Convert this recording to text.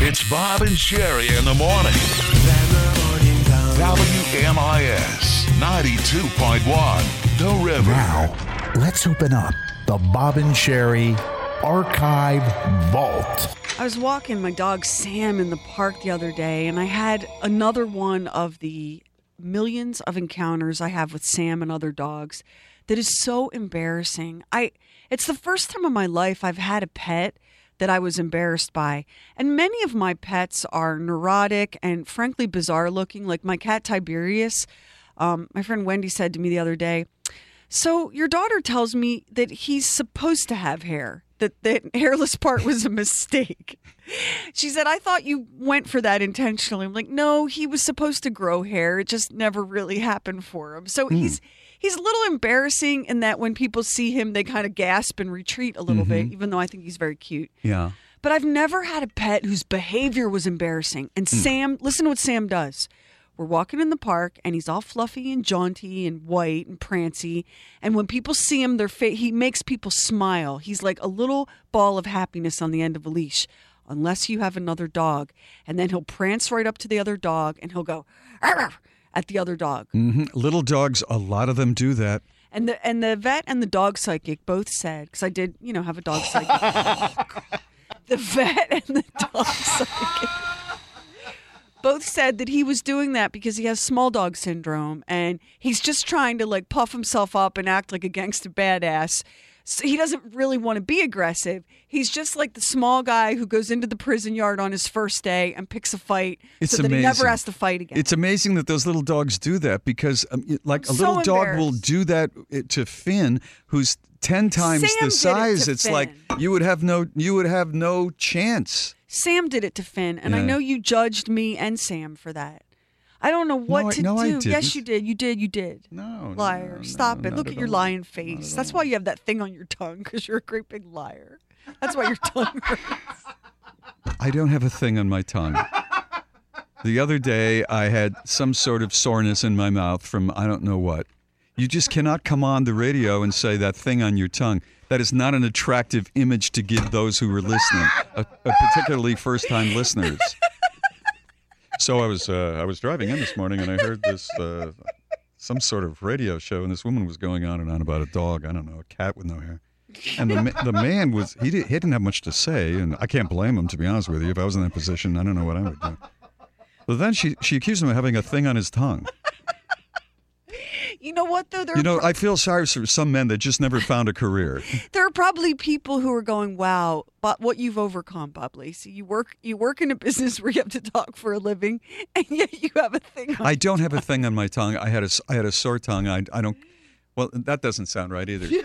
It's Bob and Sherry in the morning. WMIS 92.1, The River. Now, let's open up the Bob and Sherry Archive Vault. I was walking my dog Sam in the park the other day, and I had another one of the millions of encounters I have with Sam and other dogs that is so embarrassing. It's the first time in my life I've had a pet that I was embarrassed by. And many of my pets are neurotic and frankly bizarre looking, like my cat Tiberius. My friend Wendy said to me the other day, "So your daughter tells me that he's supposed to have hair, that the hairless part was a mistake." She said, "I thought you went for that intentionally." I'm like, "No, he was supposed to grow hair. It just never really happened for him." So he's a little embarrassing in that when people see him, they kind of gasp and retreat a little bit, even though I think he's very cute. Yeah. But I've never had a pet whose behavior was embarrassing. And Sam, listen to what Sam does. We're walking in the park, and he's all fluffy and jaunty and white and prancy. And when people see him, he makes people smile. He's like a little ball of happiness on the end of a leash, unless you have another dog. And then he'll prance right up to the other dog, and he'll go "Arr, arr," at the other dog. Little dogs, a lot of them do that. And the vet and the dog psychic both said, because I did, have a dog psychic. The vet and the dog psychic both said that he was doing that because he has small dog syndrome, and he's just trying to like puff himself up and act like a gangster badass. So he doesn't really want to be aggressive. He's just like the small guy who goes into the prison yard on his first day and picks a fight so that he never has to fight again. It's amazing that those little dogs do that because like a little dog will do that to Finn, who's 10 times Sam the size. did it to It's Finn. like you would have no chance. Sam did it to Finn, and I know you judged me and Sam for that. I don't know what to do. I didn't. Yes, you did. You did. No. Liar. No, Stop it. not Look at at your all. lying face. That's why you have that thing on your tongue, because you're a great big liar. That's why your tongue hurts. I don't have a thing on my tongue. The other day, I had some sort of soreness in my mouth from I don't know what. You just cannot come on the radio and say that thing on your tongue. That is not an attractive image to give those who are listening, particularly first-time listeners. So I was driving in this morning, and I heard this some sort of radio show, and this woman was going on and on about a dog. I don't know, a cat with no hair. And the man he didn't have much to say, and I can't blame him, to be honest with you. If I was in that position, I don't know what I would do. But then she accused him of having a thing on his tongue. You know what, though? I feel sorry for some men that just never found a career. There are probably people who are going, "Wow, but what you've overcome, Bob Lacey. You work in a business where you have to talk for a living, and yet you have a thing on I don't have a thing on my tongue. I had a sore tongue. I don't. Well, that doesn't sound right either.